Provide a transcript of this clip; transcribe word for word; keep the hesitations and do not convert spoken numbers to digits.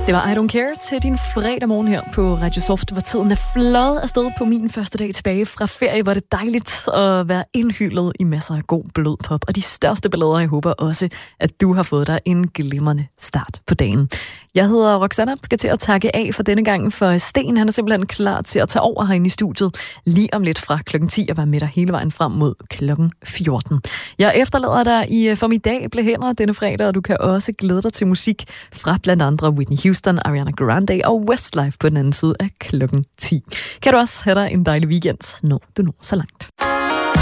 Det var I Don't Care til din fredag morgen her på Radio Soft, hvor tiden er fløjet afsted på min første dag tilbage fra ferie, hvor det er dejligt at være indhyldet i masser af god blød pop. Og de største ballader, jeg håber også, at du har fået dig en glimrende start på dagen. Jeg hedder Roxanna, skal til at takke af for denne gang, for Sten han er simpelthen klar til at tage over herinde i studiet lige om lidt fra klokken ti og være med dig hele vejen frem mod klokken fjorten. Jeg efterlader dig i formidable hænder denne fredag, og du kan også glæde dig til musik fra blandt andre Whitney Houston, Ariana Grande og Westlife på den anden side af klokken ti. Kan du også have dig en dejlig weekend, når du når så langt.